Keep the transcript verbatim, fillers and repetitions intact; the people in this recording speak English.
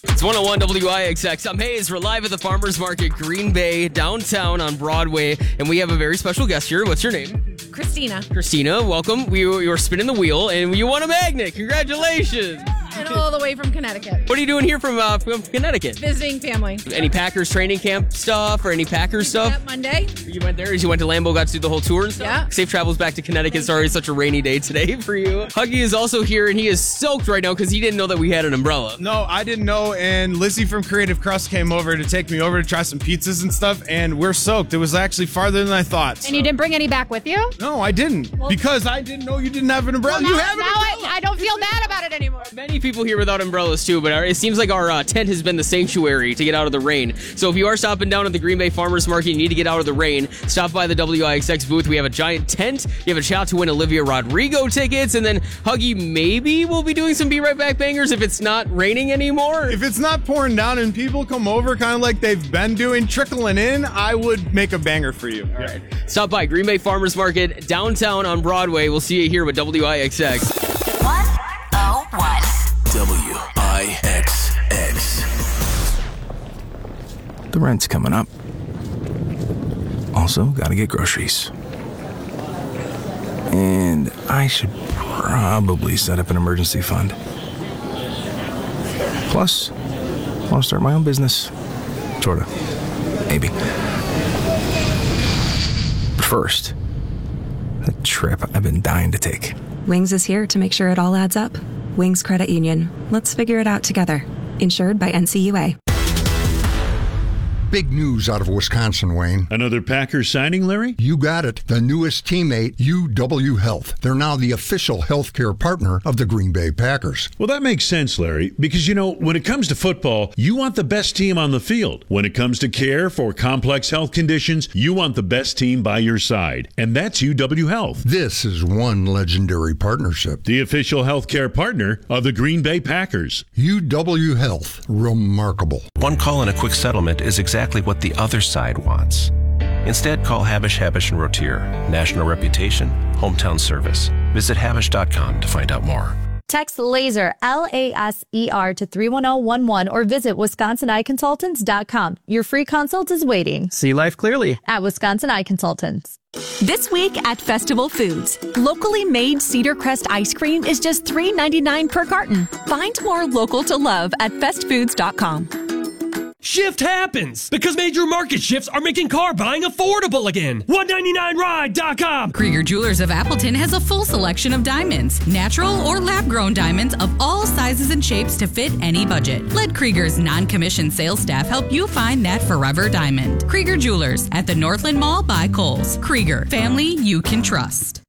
It's one oh one W I X X. I'm Hayes. We're live at the Farmers Market, Green Bay, downtown on Broadway, and we have a very special guest here. What's your name? Christina. Christina, welcome. We were, you were spinning the wheel, and you won a magnet. Congratulations. And all the way from Connecticut. What are you doing here from, uh, from Connecticut? Visiting family. Any Packers training camp stuff or any Packers stuff? That Monday. You went there as you went to Lambeau, got to do the whole tour and stuff? Yeah. Safe travels back to Connecticut. Sorry it's such a rainy day today for you. Huggy is also here, and he is soaked right now because he didn't know that we had an umbrella. No, I didn't know, and Lizzie from Creative Crust came over to take me over to try some pizzas and stuff, and we're soaked. It was actually farther than I thought. So. And you didn't bring any back with you? No, I didn't, well, because I didn't know you didn't have an umbrella. Well, you now, have an now umbrella. I, I don't feel bad about it anymore. Many people here without umbrellas too, but our, it seems like our uh, tent has been the sanctuary to get out of the rain. So if you are stopping down at the Green Bay Farmers Market, you need to get out of the rain, stop by the W I X X booth. We have a giant tent. You have a shot to win Olivia Rodrigo tickets, and then Huggy maybe will be doing some Be Right Back bangers if it's not raining anymore. If it's not pouring down and people come over kind of like they've been doing, trickling in, I would make a banger for you. All right. Stop by Green Bay Farmers Market, downtown on Broadway. We'll see you here with W I X X. one oh one W I X X. The rent's coming up. Also, gotta get groceries. And I should probably set up an emergency fund. Plus, I want to start my own business. Sorta. Maybe. But first, a trip I've been dying to take. Wings is here to make sure it all adds up. Wings Credit Union. Let's figure it out together. Insured by N C U A. Big news out of Wisconsin, Wayne. Another Packers signing, Larry? You got it. The newest teammate, U W Health. They're now the official healthcare partner of the Green Bay Packers. Well, that makes sense, Larry, because, you know, when it comes to football, you want the best team on the field. When it comes to care for complex health conditions, you want the best team by your side. And that's U W Health. This is one legendary partnership. The official healthcare partner of the Green Bay Packers. U W Health. Remarkable. One call and a quick settlement is exactly what the other side wants. Instead, call Habish, Habish and Rotier. National reputation, hometown service. Visit habish dot com to find out more. Text LASER, L A S E R, to three one zero one one or visit wisconsin eye consultants dot com. Your free consult is waiting. See life clearly at Wisconsin Eye Consultants. This week at Festival Foods, locally made Cedar Crest ice cream is just three ninety-nine per carton. Find more local to love at fest foods dot com. Shift happens because major market shifts are making car buying affordable again. one ninety-nine ride dot com. Krieger Jewelers of Appleton has a full selection of diamonds, natural or lab-grown diamonds of all sizes and shapes to fit any budget. Let Krieger's non-commissioned sales staff help you find that forever diamond. Krieger Jewelers at the Northland Mall by Kohl's. Krieger, family you can trust.